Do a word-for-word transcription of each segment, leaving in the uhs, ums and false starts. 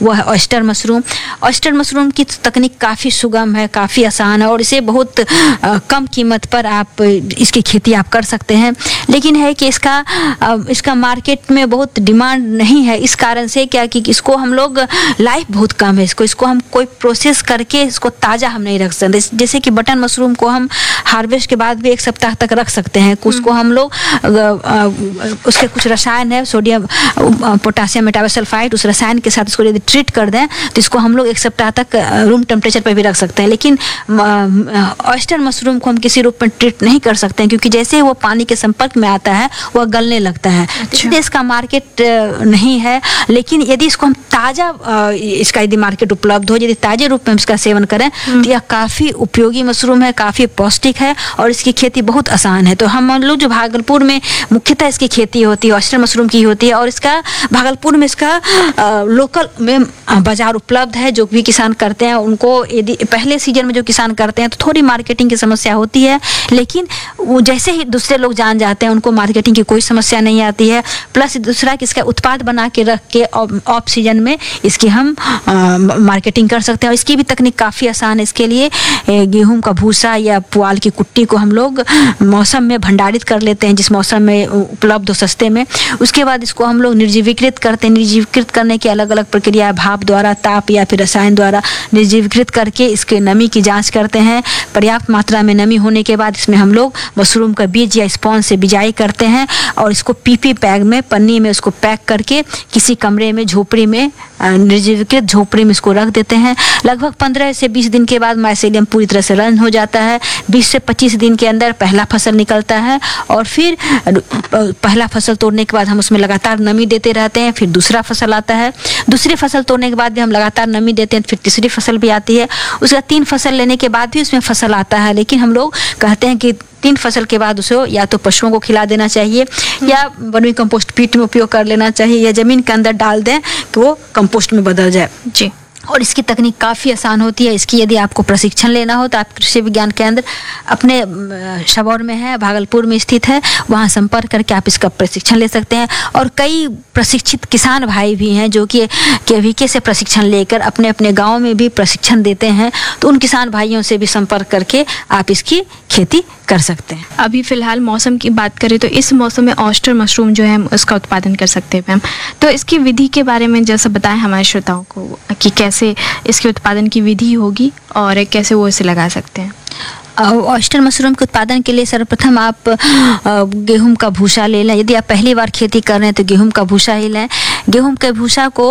वह है oyster mushroom. Oyster mushroom की तकनीक काफ़ी सुगम है, काफ़ी आसान है और इसे बहुत आ, कम कीमत पर आप इसकी खेती आप कर सकते हैं। लेकिन है कि इसका आ, इसका मार्केट में बहुत डिमांड नहीं है, इस कारण से क्या कि इसको हम लोग लाइफ बहुत कम है, इसको इसको हम कोई प्रोसेस करके इसको ताज़ा हम नहीं रख सकते। जैसे कि बटन मशरूम को हम हार्वेस्ट के बाद भी एक सप्ताह तक रख सकते हैं। उसको हम लोग उसके कुछ रसायन है, सोडियम पोटासियम मेटाबोसल्फाइड, उस रसायन के साथ उसको यदि ट्रीट कर दें तो इसको हम लोग एक सप्ताह तक रूम टेम्परेचर पर भी रख सकते हैं। लेकिन ऑयस्टर मशरूम को हम किसी रूप में ट्रीट नहीं कर सकते हैं, क्योंकि जैसे ही वो पानी के संपर्क में आता है वह गलने लगता है। इसलिए इसका मार्केट नहीं है। लेकिन यदि इसको हम ताज़ा इसका यदि मार्केट उपलब्ध हो, यदि ताजे रूप में इसका सेवन करें तो यह काफ़ी उपयोगी मशरूम है, काफ़ी पौष्टिक है और इसकी खेती बहुत आसान है। तो हम लोग जो भागलपुर में मुख्यतः इसकी खेती होती है ऑयस्टर मशरूम की होती है और इसका भागलपुर में इसका आ, लोकल में बाजार उपलब्ध है। जो भी किसान करते हैं उनको यदि पहले सीजन में जो किसान करते हैं तो थोड़ी मार्केटिंग की समस्या होती है, लेकिन वो जैसे ही दूसरे लोग जान जाते हैं उनको मार्केटिंग की कोई समस्या नहीं आती है। प्लस दूसरा कि इसका उत्पाद बना के रख के ऑफ सीजन में इसकी हम आ, मार्केटिंग कर सकते हैं। और इसकी भी तकनीक काफ़ी आसान है। इसके लिए गेहूं का भूसा या पुआल की कुट्टी को हम लोग मौसम में भंडारित कर लेते हैं, जिस मौसम में उपलब्ध हो सस्ते में। उसके बाद इसको हम लोग निर्जीवीकृत करते हैं। निर्जीवीकृत करने की अलग अलग प्रक्रिया, भाप द्वारा, ताप या फिर रसायन द्वारा निर्जीवीकृत करके इसके नमी की जांच करते हैं। पर्याप्त मात्रा में नमी होने के बाद इसमें हम लोग मशरूम का बीज या स्पॉन्ज से बिजाई करते हैं और इसको पीपी बैग में, पन्नी में उसको पैक करके किसी कमरे में, झोपड़ी में, निर्जीवीकृत झोपड़ी में इसको रख देते हैं। लगभग पंद्रह से बीस दिन के बाद माइसेलियम पूरी तरह से रन हो जाता है। बीस से पच्चीस दिन के अंदर पहला फसल निकलता है और फिर पहला फसल तोड़ने के बाद हम उसमें लगातार नमी देते रहते हैं। फिर दूसरा फसल आता है, दूसरी फसल तोड़ने के बाद भी हम लगातार नमी देते हैं, फिर तीसरी फसल भी आती है। उसका तीन फसल लेने के बाद भी उसमें फसल आता है। लेकिन हम लोग कहते हैं कि तीन फसल के बाद उसे या तो पशुओं को खिला देना चाहिए या वर्मी कंपोस्ट पीट में उपयोग कर लेना चाहिए या ज़मीन के अंदर डाल दें कि वो कंपोस्ट में बदल जाए। जी। और इसकी तकनीक काफ़ी आसान होती है। इसकी यदि आपको प्रशिक्षण लेना हो तो आप कृषि विज्ञान केंद्र अपने सबौर में है, भागलपुर में स्थित है, वहाँ संपर्क करके आप इसका प्रशिक्षण ले सकते हैं। और कई प्रशिक्षित किसान भाई भी हैं जो कि केवीके से प्रशिक्षण लेकर अपने अपने गाँव में भी प्रशिक्षण देते हैं। तो उन किसान भाइयों से भी संपर्क करके आप इसकी खेती कर सकते हैं। अभी फ़िलहाल मौसम की बात करें तो इस मौसम में ऑयस्टर मशरूम जो है उसका उत्पादन कर सकते हैं मैम। तो इसकी विधि के बारे में जैसा बताएं हमारे श्रोताओं को कि कैसे इसके उत्पादन की विधि होगी और कैसे वो इसे लगा सकते हैं। ऑयस्टर मशरूम के उत्पादन के लिए सर्वप्रथम आप गेहूं का भूसा ले लें। यदि आप पहली बार खेती कर रहे हैं तो गेहूं का भूसा ही लें। गेहूं के भूसा को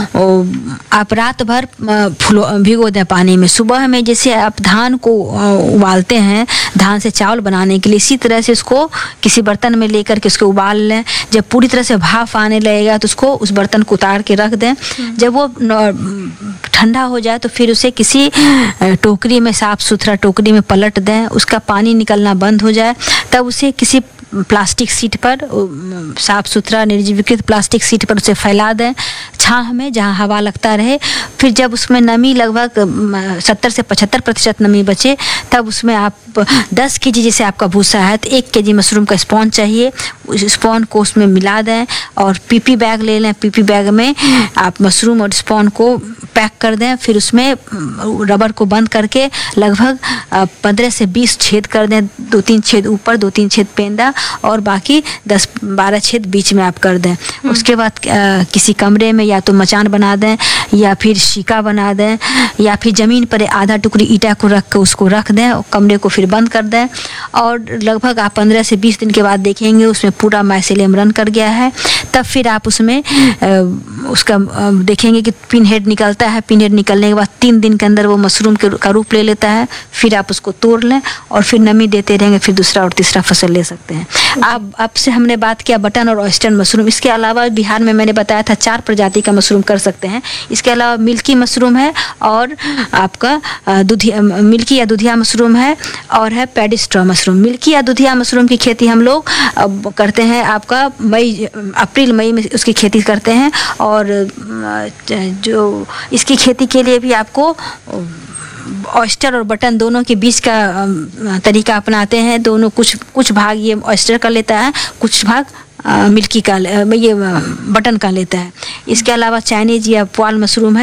आप रात भर भिगो दें पानी में। सुबह में जैसे आप धान को उबालते हैं धान से चावल बनाने के लिए, इसी तरह से इसको किसी बर्तन में लेकर के उसको उबाल लें। जब पूरी तरह से भाप आने लगेगा तो उसको उस बर्तन को उतार के रख दें। जब वो ठंडा हो जाए तो फिर उसे किसी टोकरी में, साफ सुथरा टोकरी में पलट दें। उसका पानी निकलना बंद हो जाए तब उसे किसी प्लास्टिक सीट पर, साफ सुथरा निर्जीवीकृत प्लास्टिक सीट पर उसे फैला दें छाह में, जहां हवा लगता रहे। फिर जब उसमें नमी लगभग सत्तर से पचहत्तर प्रतिशत नमी बचे तब उसमें आप दस केजी जैसे आपका भूसा है तो एक केजी मशरूम का स्पॉन्ज चाहिए। उस स्पॉन्ज को उसमें मिला दें और पीपी बैग ले लें। पीपी बैग में आप मशरूम और स्पॉन्ज को पैक कर दें। फिर उसमें रबर को बंद करके लगभग पंद्रह से बीस छेद कर दें। दो तीन छेद ऊपर, दो तीन छेद पेंदा और बाकी दस बारह छेद बीच में आप कर दें। उसके बाद किसी कमरे में या तो मचान बना दें या फिर शिका बना दें या फिर ज़मीन पर आधा टुकड़ी ईटा को रख कर उसको रख दें और कमरे को फिर बंद कर दें। और लगभग आप पंद्रह से बीस दिन के बाद देखेंगे उसमें पूरा माइसेलियम रन कर गया है। तब फिर आप उसमें उसका देखेंगे कि पिन हेड निकलता है। पिन हेड निकलने के बाद तीन दिन के अंदर वो मशरूम के का रूप ले लेता है। फिर आप उसको तोड़ लें और फिर नमी देते रहेंगे, फिर दूसरा और तीसरा फसल ले सकते हैं। आप आपसे हमने बात किया बटन और ऑयस्टर मशरूम। इसके अलावा बिहार में मैंने बताया था चार प्रजाति का मशरूम कर सकते हैं। इसके अलावा मिल्की मशरूम है और आपका दूधिया मिल्की या दूधिया मशरूम है और है पैडी स्ट्रॉ मशरूम। मिल्की या दूधिया मशरूम की खेती हम लोग करते हैं आपका मई अप्रैल मई में उसकी खेती करते हैं। और जो इसकी खेती के लिए भी आपको ऑयस्टर और बटन दोनों के बीच का तरीका अपनाते हैं। दोनों कुछ कुछ भाग ये ऑयस्टर का लेता है, कुछ भाग मिल्की का, ये बटन का लेता है। इसके अलावा चाइनीज या पुआल मशरूम है।